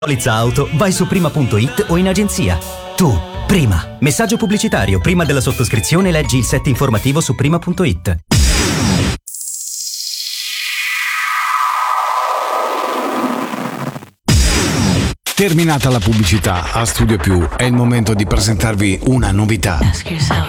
Polizza auto, vai su prima.it o in agenzia. Tu, prima. Messaggio pubblicitario. Prima della sottoscrizione leggi il set informativo su prima.it. Terminata la pubblicità, a Studio Più è il momento di presentarvi una novità. Ask yourself,